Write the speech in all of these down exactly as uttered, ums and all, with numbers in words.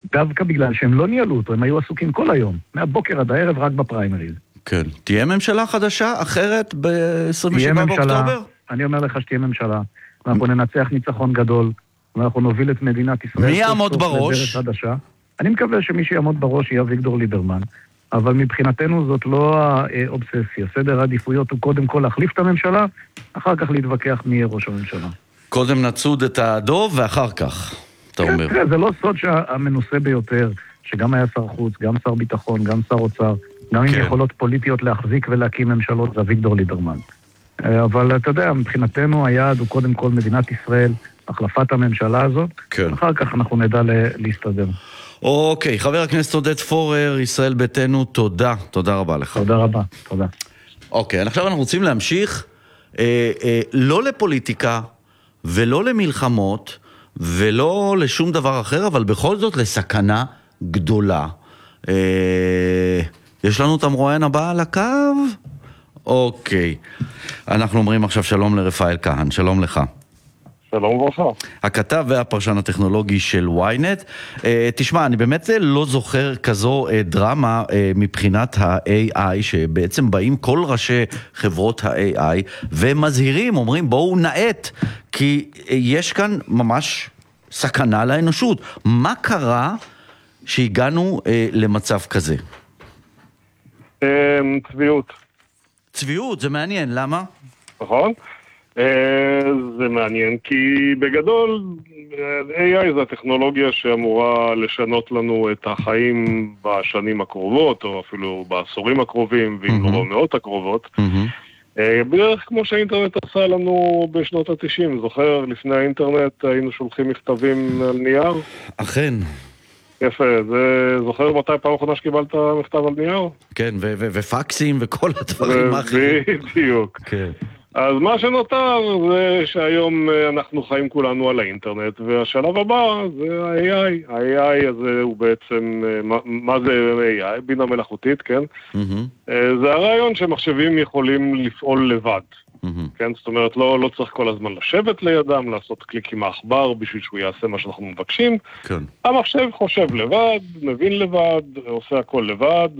דווקא בגלל שהם לא ניהלו אותו, הם היו עסוקים כל היום, מהבוקר עד הערב רק בפריימריז. כן. תהיה ממשלה חדשה אחרת ב-עשרים ושבעה באוקטובר? אני אומר לך שתהיה ממשלה, ואנחנו ננצח ניצחון גדול, ואנחנו נוביל את מדינת ישראל. מי יעמוד בראש? אני מקווה שמי שיעמוד בראש יהיה אביגדור ליברמן, אבל מבחינתנו זאת לא האובססיה. סדר העדיפויות הוא קודם כל להחליף את הממשלה, אחר כך להתווכח מי יהיה ראש הממשלה. קודם נצוד את הדוב ואחר כך, אתה אומר. כן, זה לא סוד שהמנוסה ביותר, שגם היה שר חוץ, גם שר ביטחון, גם שר אוצר, גם עם יכולות פוליטיות להחזיק ולהקים ממשלות, זה אביגדור ליברמן. אבל אתה יודע, מבחינתנו היעד הוא קודם כל מדינת ישראל, החלפת הממשלה הזאת, אחר כך אנחנו נדע להסתדר. אוקיי, חבר הכנסת עודד פורר, ישראל ביתנו, תודה, תודה רבה לך. תודה רבה, תודה. אוקיי, עכשיו אנחנו רוצים להמשיך, אה, אה, לא לפוליטיקה, ולא למלחמות, ולא לשום דבר אחר, אבל בכל זאת לסכנה גדולה. אה, יש לנו את המרואיין הבא על הקו? אוקיי. אנחנו אומרים עכשיו שלום לרפאל כהן, שלום לך. שלום וברכה. הכתב והפרשן הטכנולוגי של וויינט. אה, תשמע, אני באמת לא זוכר כזו אה, דרמה אה, מבחינת ה-איי איי, שבעצם באים כל ראשי חברות ה-איי איי, ומזהירים, אומרים בואו נעט, כי אה, יש כאן ממש סכנה לאנושות. מה קרה שהגענו אה, למצב כזה? אה, צביעות. צביעות, זה מעניין, למה? נכון. זה מעניין, כי בגדול איי איי זה הטכנולוגיה שאמורה לשנות לנו את החיים בשנים הקרובות, או אפילו בעשורים הקרובים, ואם לא במאות הקרובות. בדרך כמו שהאינטרנט עשה לנו בשנות ה-תשעים, זוכר, לפני האינטרנט היינו שולחים מכתבים על נייר? אכן. יפה, זה זוכר מתי פעם אחרונה שקיבלת מכתב על נייר? כן, ופקסים וכל הדברים האחרים. בדיוק. כן. אז מה שנותר זה שהיום אנחנו חיים כולנו על האינטרנט, והשלב הבא זה ה-איי איי. ה-איי איי הזה הוא בעצם, מה, מה זה איי איי? בינה מלאכותית, כן? Mm-hmm. זה הרעיון שמחשבים יכולים לפעול לבד. Mm-hmm. כן? זאת אומרת, לא, לא צריך כל הזמן לשבת לידם, לעשות קליק עם האחבר בשביל שהוא יעשה מה שאנחנו מבקשים. כן. המחשב חושב לבד, מבין לבד, עושה הכל לבד,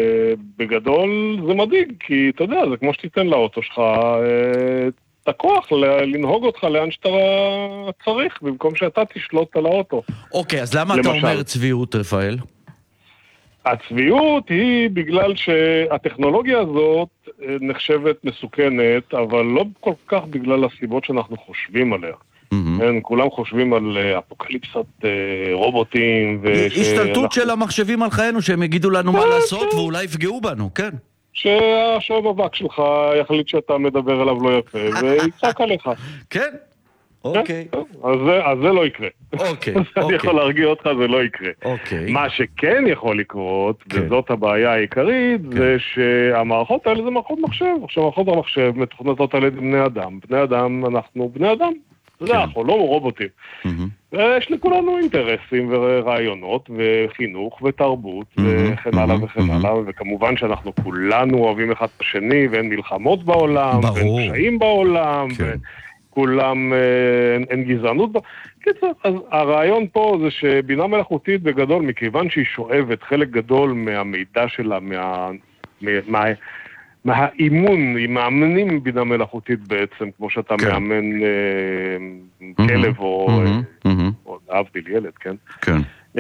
ובגדול זה מדאיג, כי אתה יודע, זה כמו שתיתן לאוטו שלך את הכוח לנהוג אותך לאן שאתה צריך, במקום שאתה תשלוט על האוטו. אוקיי, אז למה למשל, אתה אומר צביעות, רפאל? הצביעות היא בגלל שהטכנולוגיה הזאת נחשבת מסוכנת, אבל לא כל כך בגלל הסיבות שאנחנו חושבים עליה. Mm-hmm. כן, כולם חושבים על אפוקליפסת רובוטים. השתלטות של המחשבים על חיינו, שהם יגידו לנו מה לעשות ואולי יפגעו בנו, כן. שהשואב אבק שלך יחליט שאתה מדבר עליו לא יפה, ויצחק עליך. כן. אוקיי. אז זה לא יקרה. אוקיי. אני יכול להרגיע אותך, זה לא יקרה. אוקיי. מה שכן יכול לקרות, וזאת הבעיה העיקרית, זה שהמערכות האלה זה מערכות מחשב. עכשיו, מערכות המחשב מתוכנתות על ידי בני אדם. בני אדם, אנחנו בני אדם. זה אנחנו, לא רובוטים. ויש לכולנו אינטרסים ורעיונות, וחינוך ותרבות, וכן הלאה וכן הלאה, וכמובן שאנחנו כולנו אוהבים אחד את השני, ואין מלחמות בעולם, ואין פשעים בעולם, כולם, אין, אין גזענות. קיצר, אז הרעיון פה זה שבינה מלאכותית בגדול, מכיוון שהיא שואבת חלק גדול מהמידע שלה, מה, מה, מהאימון, היא מאמנים בינה מלאכותית בעצם, כמו שאתה כן. מאמן אה, כלב mm-hmm. או, mm-hmm. אה, או להבדיל ילד, כן? כן.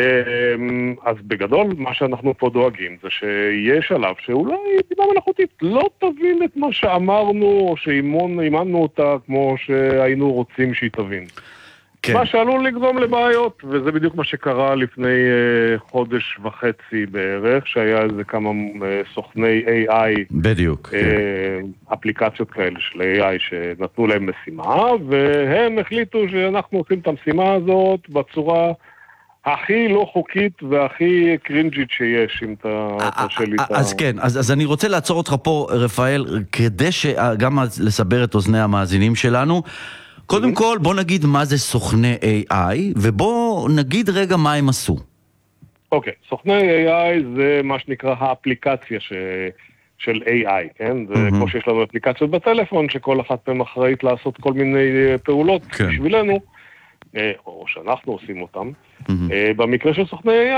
אז בגדול מה שאנחנו פה דואגים זה שיש שלב שאולי בינה מלאכותית לא תבין את מה שאמרנו או שאימנו אותה כמו שהיינו רוצים שהיא תבין. כן. מה שעלול לגרום לבעיות, וזה בדיוק מה שקרה לפני uh, חודש וחצי בערך, שהיה איזה כמה uh, סוכני איי איי, בדיוק, uh, כן. אפליקציות כאלה של איי איי שנתנו להם משימה, והם החליטו שאנחנו עושים את המשימה הזאת בצורה הכי לא חוקית והכי קרינג'ית שיש, אם אתה תרשה לי את ה... אז כן, אז אני רוצה לעצור אותך פה, רפאל, כדי שגם לסבר את אוזני המאזינים שלנו. קודם כל, בוא נגיד מה זה סוכני איי איי, ובוא נגיד רגע מה הם עשו. אוקיי, סוכני איי איי זה מה שנקרא האפליקציה ש... של איי איי, כן? זה כמו שיש לנו אפליקציות בטלפון, שכל אחת מהן אחראית לעשות כל מיני פעולות בשבילנו, או שאנחנו עושים אותם. במקרה של סוכני איי איי,